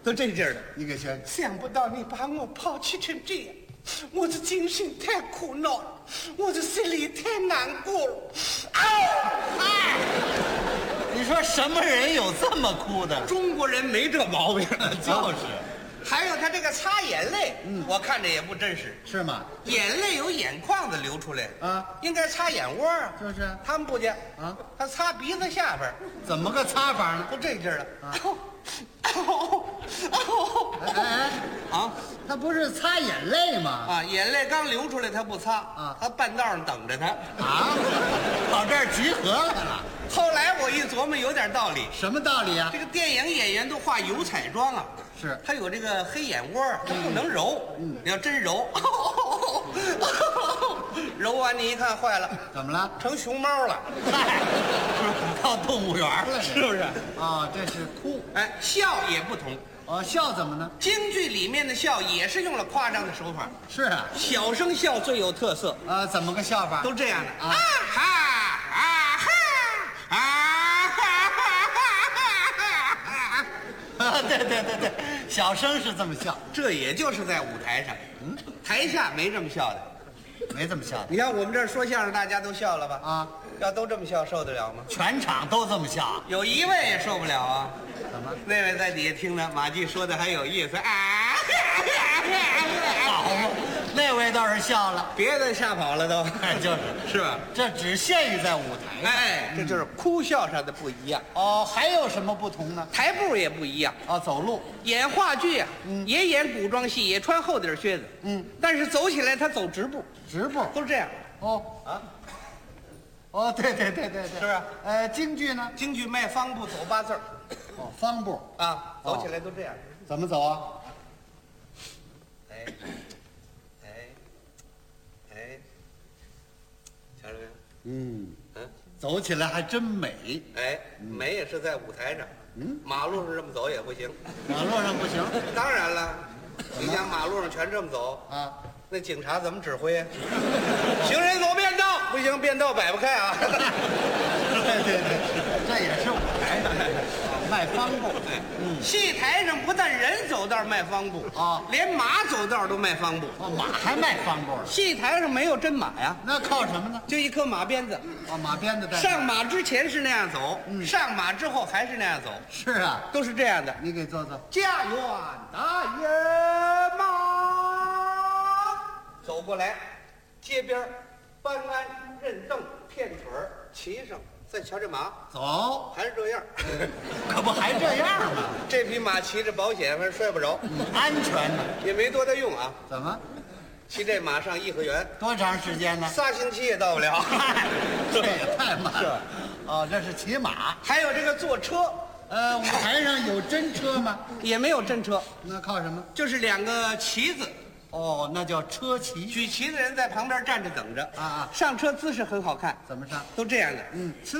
都这劲儿的。 你给学。 想不到你把我抛弃成这样，我这精神太苦恼了，我这心里太难过了。哎， 你说什么人有这么哭的？ 中国人没这毛病， 就是。 还有他这个擦眼泪，我看着也不真实。 是吗？ 眼泪有眼眶子流出来啊， 应该擦眼窝啊。 就是。 他们不见啊， 他擦鼻子下边。 怎么个擦法呢？ 都这劲儿了。 哎， 啊， 他不是擦眼泪吗？ 啊，眼泪刚流出来，他不擦啊， 他半道上等着他啊，跑这儿集合来了。 后来我一琢磨，有点道理。 什么道理啊？ 这个电影演员都化油彩妆啊， 是他有这个黑眼窝，他不能揉。你要真揉，揉完你一看坏了， 怎么了？ 成熊猫了。 嗨，到动物园了， 是不是？ 啊，这是哭。 哎，笑也不同。 哦，笑怎么呢？ 京剧里面的笑也是用了夸张的手法。 是啊。 小生笑最有特色。 怎么个笑法？ 都这样的。 啊哈啊哈啊哈！ 对，小生是这么笑。 这也就是在舞台上，台下没这么笑的。 没这么笑的。 你看我们这儿说相声，大家都笑了吧？ 啊， 要都这么笑，受得了吗？ 全场都这么笑。 有一位也受不了啊。 怎么？ 那位在底下听着，马季说的还有意思啊。 好嘛，那位倒是笑了， 别的吓跑了都。 就是吧？ 这只限于在舞台上。 哎，这就是哭笑上的不一样。 哦，还有什么不同呢？ 台步也不一样。 哦，走路。 演话剧啊，也演古装戏，也穿厚底靴子。但是走起来他走直步。 直步都这样。 哦啊。哦，对， 是不是？ 京剧呢？ 京剧迈方步走8字儿。 哦，方步啊，走起来都这样。 怎么走啊？ 哎，瞧着没有？ 走起来还真美。 哎，美也是在舞台上。马路上这么走也不行。 马路上不行。 当然了，你想马路上全这么走啊， 那警察怎么指挥啊？行人走便道，不行，便道摆不开啊。 对，这也是舞台上迈方步。 戏台上不但人走道迈方步啊， 连马走道都迈方步。 哦，马还迈方步了。 戏台上没有真马呀， 那靠什么呢？ 就一颗马鞭子。 哦，马鞭子带。 上马之前是那样走，上马之后还是那样走。 是啊， 都是这样的。 你给做做。 家园大野马，走过来，街边搬鞍认凳片腿儿骑上，再瞧这马走， 还是这样。 可不还这样吗？ 这匹马骑着保险，反正摔不着， 安全呢。 也没多大用啊。 怎么？ 骑这马上颐和园多长时间呢 ？3星期也到不了。 这也太慢了。哦，这是骑马。 还有这个坐车， 舞台上有真车吗？ 也没有真车， 那靠什么？ 就是2个旗子。 哦，那叫车骑。 举旗的人在旁边站着等着啊， 上车姿势很好看。 怎么上？ 都这样的。 吃